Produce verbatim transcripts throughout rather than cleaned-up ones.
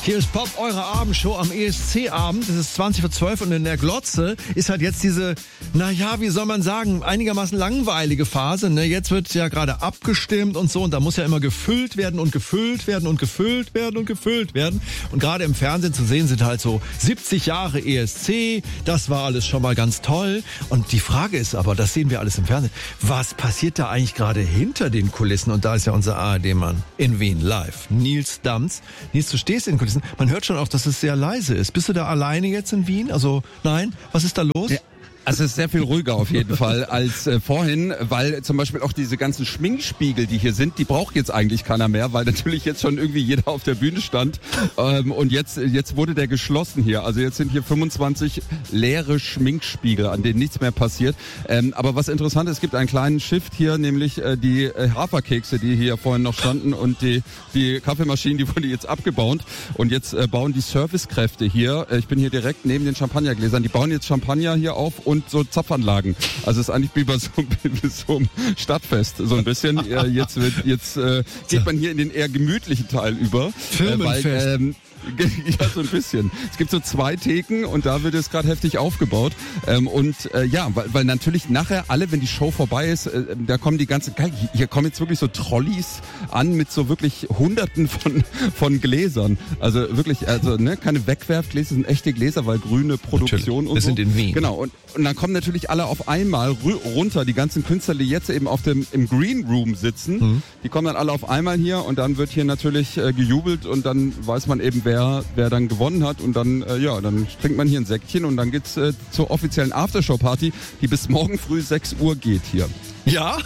Hier ist Pop, eure Abendshow am E S C-Abend. Es ist zwanzig vor zwölf und in der Glotze ist halt jetzt diese, naja, wie soll man sagen, einigermaßen langweilige Phase. Ne? Jetzt wird ja gerade abgestimmt und so und da muss ja immer gefüllt werden und gefüllt werden und gefüllt werden und gefüllt werden. Und gerade im Fernsehen zu sehen sind halt so siebzig Jahre E S C. Das war alles schon mal ganz toll. Und die Frage ist aber, das sehen wir alles im Fernsehen, was passiert da eigentlich gerade hinter den Kulissen? Und da ist ja unser A R D-Mann in Wien live, Nils Dams. Nils, du stehst in den Kulissen. Man hört schon auch, dass es sehr leise ist. Bist du da alleine jetzt in Wien? Also nein? Was ist da los? Ja. Also es ist sehr viel ruhiger auf jeden Fall als äh, vorhin, weil zum Beispiel auch diese ganzen Schminkspiegel, die hier sind, die braucht jetzt eigentlich keiner mehr, weil natürlich jetzt schon irgendwie jeder auf der Bühne stand ähm, und jetzt jetzt wurde der geschlossen hier. Also jetzt sind hier fünfundzwanzig leere Schminkspiegel, an denen nichts mehr passiert. Ähm, aber was interessant ist, es gibt einen kleinen Shift hier, nämlich äh, die äh, Haferkekse, die hier vorhin noch standen und die die Kaffeemaschinen, die wurden jetzt abgebaut und jetzt äh, bauen die Servicekräfte hier. Äh, ich bin hier direkt neben den Champagnergläsern. Die bauen jetzt Champagner hier auf und so Zapfanlagen. Also es ist eigentlich wie bei so, wie so einem Stadtfest so ein bisschen. Jetzt wird jetzt äh, geht man hier in den eher gemütlichen Teil über. Firmenfest. Äh, weil, ähm, ja, so ein bisschen. Es gibt so zwei Theken und da wird es gerade heftig aufgebaut. Ähm, und äh, ja, weil, weil natürlich nachher alle, wenn die Show vorbei ist, äh, da kommen die ganzen, geil, hier kommen jetzt wirklich so Trolleys an mit so wirklich Hunderten von von Gläsern. Also wirklich, also ne, keine Wegwerfgläser, sind echte Gläser, weil grüne Produktion natürlich. und Wir so. sind in Wien. Genau. Und, und dann kommen natürlich alle auf einmal runter, die ganzen Künstler, die jetzt eben auf dem im Green Room sitzen, mhm. die kommen dann alle auf einmal hier und dann wird hier natürlich äh, gejubelt und dann weiß man eben, wer wer dann gewonnen hat und dann äh, ja, dann trinkt man hier ein Säckchen und dann geht's äh, zur offiziellen Aftershow-Party, die bis morgen früh sechs Uhr geht hier. Ja?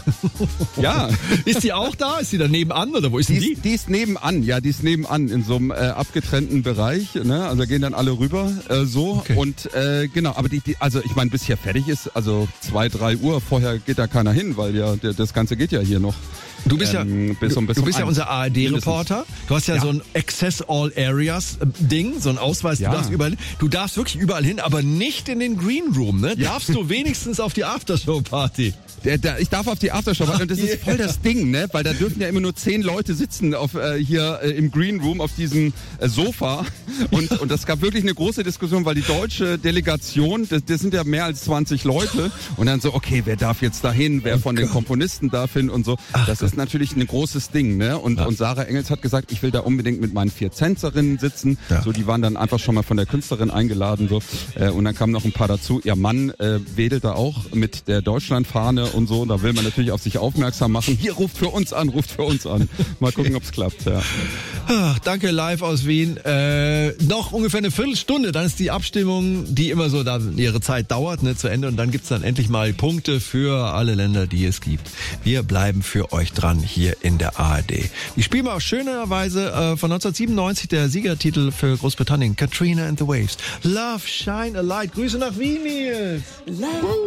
Ja. Ist die auch da? Ist die da nebenan oder wo ist die? die? Ist, die ist nebenan, ja, die ist nebenan in so einem äh, abgetrennten Bereich, ne? Also gehen dann alle rüber äh, so okay. Und äh, genau, aber die, die also ich meine, bis hier fertig ist, also zwei, drei Uhr, vorher geht da keiner hin, weil ja der, das Ganze geht ja hier noch. Du bist ähm, ja, bis um, bis du um bist ja unser A R D-Reporter. Du hast ja, ja so ein Access All Areas Ding, so ein Ausweis. Ja. Du darfst überall, du darfst wirklich überall hin, aber nicht in den Green Room, ne? Ja. Darfst du wenigstens auf die Aftershow-Party? Der, der, ich darf auf die Aftershow, und das ist voll das Ding, ne? Weil da dürfen ja immer nur zehn Leute sitzen auf äh, hier äh, im Green Room auf diesem äh, Sofa und und das gab wirklich eine große Diskussion, weil die deutsche Delegation, das, das sind ja mehr als zwanzig Leute und dann so, okay, wer darf jetzt dahin, wer von den Komponisten darf hin und so. Ach das Gott. ist natürlich ein großes Ding, ne? Und ja. und Sarah Engels hat gesagt, ich will da unbedingt mit meinen vier Tänzerinnen sitzen. Ja. So, die waren dann einfach schon mal von der Künstlerin eingeladen so äh, und dann kamen noch ein paar dazu. Ihr Mann äh, wedelt da auch mit der Deutschlandfahne und so. Da will man natürlich auf sich aufmerksam machen. Hier, ruft für uns an, ruft für uns an. Mal gucken, ob's klappt. Ja. Ach, danke, live aus Wien. Äh, noch ungefähr eine Viertelstunde, dann ist die Abstimmung, die immer so da ihre Zeit dauert, ne, zu Ende. Und dann gibt's dann endlich mal Punkte für alle Länder, die es gibt. Wir bleiben für euch dran hier in der A R D. Ich spiele mal schönerweise äh, von neunzehnhundertsiebenundneunzig der Siegertitel für Großbritannien, Katrina and the Waves. Love, Shine a Light. Grüße nach Wien, Nils. Love.